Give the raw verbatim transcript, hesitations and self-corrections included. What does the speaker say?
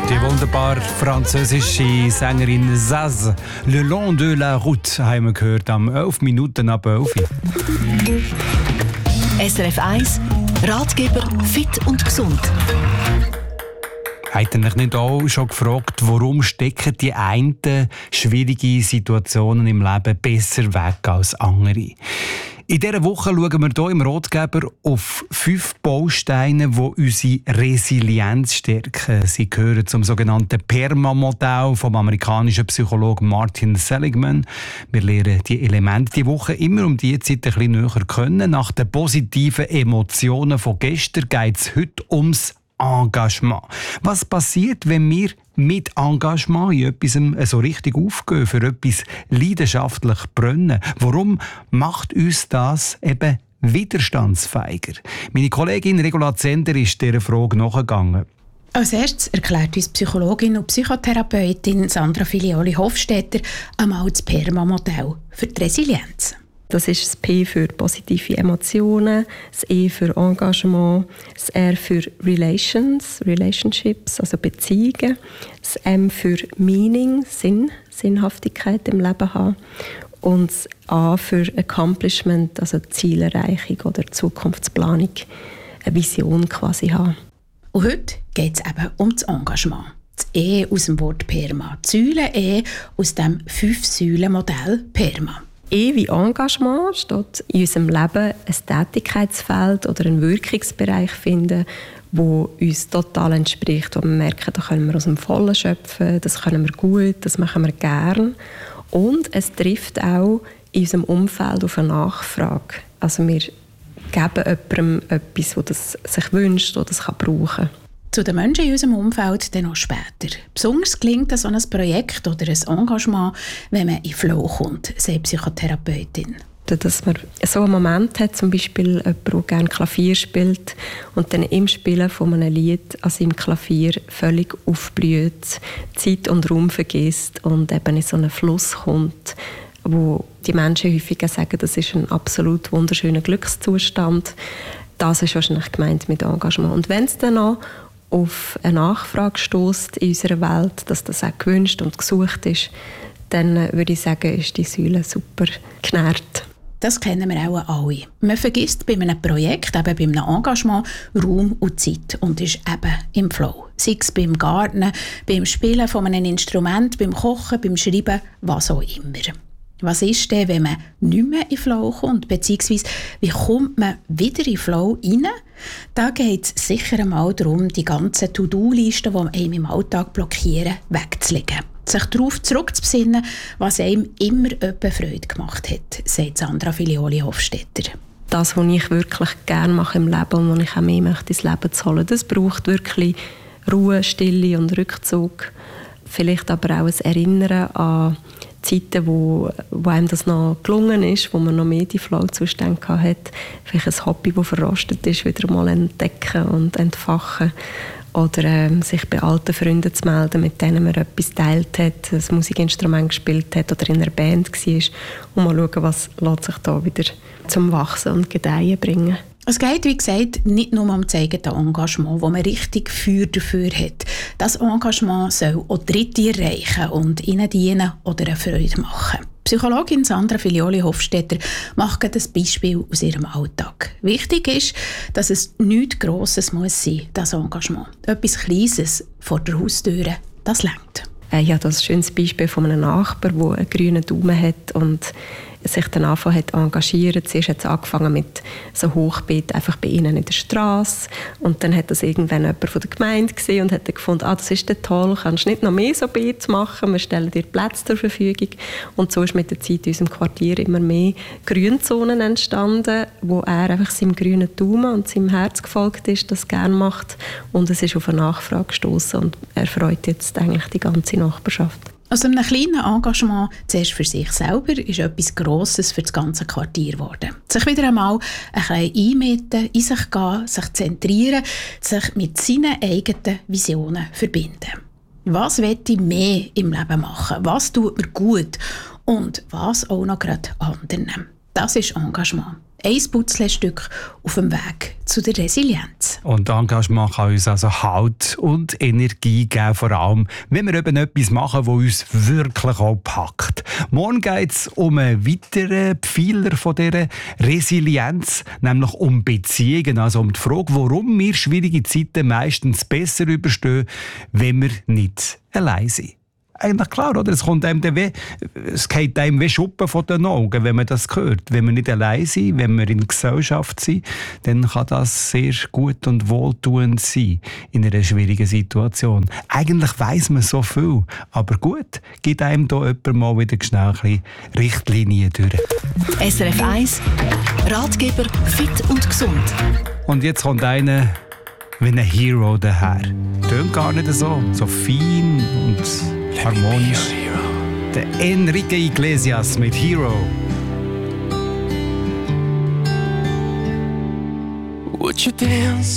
Die wunderbare französische Sängerin Zaz, «Le long de la route», haben wir gehört, am elf Minuten ab elf. S R F eins, Ratgeber fit und gesund. Habt ihr euch nicht auch schon gefragt, warum stecken die einen schwierige Situationen im Leben besser weg als andere? In dieser Woche schauen wir hier im Ratgeber auf fünf Bausteine, die unsere Resilienz stärken. Sie gehören zum sogenannten PERMA-Modell vom amerikanischen Psychologen Martin Seligman. Wir lernen die Elemente diese Woche immer um diese Zeit ein bisschen näher kennen. Nach den positiven Emotionen von gestern geht es heute ums Engagement. Was passiert, wenn wir mit Engagement in etwas so richtig aufgehen, für etwas leidenschaftlich brennen? Warum macht uns das eben widerstandsfähiger? Meine Kollegin Regula Zender ist dieser Frage nachgegangen. Als erstes erklärt uns Psychologin und Psychotherapeutin Sandra Filioli-Hofstetter einmal das PERMA-Modell für die Resilienz. Das ist das P für positive Emotionen, das E für Engagement, das R für Relations, Relationships, also Beziehungen, das M für Meaning, Sinn, Sinnhaftigkeit im Leben haben und das A für Accomplishment, also Zielerreichung oder Zukunftsplanung, eine Vision quasi haben. Und heute geht es eben um das Engagement. Das E aus dem Wort PERMA, die Säule E aus dem Fünf-Säulen-Modell PERMA. E wie Engagement steht in unserem Leben ein Tätigkeitsfeld oder einen Wirkungsbereich finden, wo uns total entspricht, wo wir merken, da können wir aus dem Vollen schöpfen, das können wir gut, das machen wir gern. Und es trifft auch in unserem Umfeld auf eine Nachfrage. Also wir geben jemandem etwas, das das sich wünscht oder das kann brauchen. Zu den Menschen in unserem Umfeld dann noch später. Besonders gelingt so ein Projekt oder ein Engagement, wenn man in Flow kommt, sagt Psychotherapeutin. Dass man so einen Moment hat, zum Beispiel jemand, der gerne Klavier spielt und dann im Spielen von einem Lied an seinem Klavier völlig aufblüht, Zeit und Raum vergisst und eben in so einen Fluss kommt, wo die Menschen häufig sagen, das ist ein absolut wunderschöner Glückszustand. Das ist wahrscheinlich gemeint mit Engagement. Und wenn es dann noch auf eine Nachfrage stößt in unserer Welt, dass das auch gewünscht und gesucht ist, dann würde ich sagen, ist die Säule super genährt. Das kennen wir auch alle. Man vergisst bei einem Projekt, eben bei einem Engagement, Raum und Zeit und ist eben im Flow. Sei es beim Garten, beim Spielen von einem Instrument, beim Kochen, beim Schreiben, was auch immer. Was ist denn, wenn man nicht mehr in Flow kommt? Beziehungsweise, wie kommt man wieder in Flow rein? Da geht es sicher einmal darum, die ganzen To-Do-Listen, die einem im Alltag blockieren, wegzulegen. Sich darauf zurückzubesinnen, was einem immer etwas Freude gemacht hat, sagt Sandra Filioli-Hofstetter. Das, was ich wirklich gerne mache im Leben und was ich auch mehr möchte, ins Leben zu holen, das braucht wirklich Ruhe, Stille und Rückzug. Vielleicht aber auch ein Erinnern an Zeiten, wo, wo einem das noch gelungen ist, wo man noch mehr die Flow-Zustände hatte. Vielleicht ein Hobby, das verrostet ist, wieder mal entdecken und entfachen. Oder ähm, sich bei alten Freunden zu melden, mit denen man etwas geteilt hat, ein Musikinstrument gespielt hat oder in einer Band war. Und mal schauen, was lässt sich da wieder zum Wachsen und Gedeihen bringen. Es geht, wie gesagt, nicht nur um das eigene Engagement, das man richtig Feuer dafür hat. Das Engagement soll auch Dritte erreichen und ihnen dienen oder eine Freude machen. Psychologin Sandra Filioli-Hofstetter macht ein Beispiel aus ihrem Alltag. Wichtig ist, dass es nichts Grosses muss sein, das Engagement. Etwas Kleines vor der Haustür, das reicht. Äh, ja, das ist ein schönes Beispiel von einem Nachbarn, der einen grünen Daumen hat und sich dann angefangen hat engagieren. Zuerst hat es angefangen mit so Hochbeeten einfach bei ihnen in der Straße. Und dann hat das irgendwann jemand von der Gemeinde gesehen und hat dann gefunden, ah, das ist toll, kannst du nicht noch mehr so Beete machen? Wir stellen dir Plätze zur Verfügung. Und so ist mit der Zeit in unserem Quartier immer mehr Grünzonen entstanden, wo er einfach seinem grünen Daumen und seinem Herz gefolgt ist, das gerne macht. Und es ist auf eine Nachfrage gestoßen und er freut jetzt eigentlich die ganze Nachbarschaft. Aus einem kleinen Engagement, zuerst für sich selber, ist etwas Grosses für das ganze Quartier geworden. Sich wieder einmal ein bisschen einmieten, in sich gehen, sich zentrieren, sich mit seinen eigenen Visionen verbinden. Was will ich mehr im Leben machen? Was tut mir gut? Und was auch noch gerade anderen? Das ist Engagement. Ein Puzzlestück auf dem Weg zu der Resilienz. Und Engagement kann uns also Halt und Energie geben, vor allem, wenn wir eben etwas machen, das uns wirklich auch packt. Morgen geht es um einen weiteren Pfeiler von dieser Resilienz, nämlich um Beziehungen, also um die Frage, warum wir schwierige Zeiten meistens besser überstehen, wenn wir nicht allein sind. Eigentlich klar, oder? Es kommt einem weh, es geht einem wie Schuppen von den Augen, wenn man das hört. Wenn wir nicht allein sind, wenn wir in Gesellschaft sind, dann kann das sehr gut und wohltuend sein in einer schwierigen Situation. Eigentlich weiss man so viel, aber gut, gibt einem da jemand mal wieder schnell ein bisschen Richtlinien durch. S R F eins Ratgeber fit und gesund. Und jetzt kommt einer wie ein Hero daher. Tönt gar nicht so, so fein und harmonisch. Der Enrique Iglesias mit Hero. Would you dance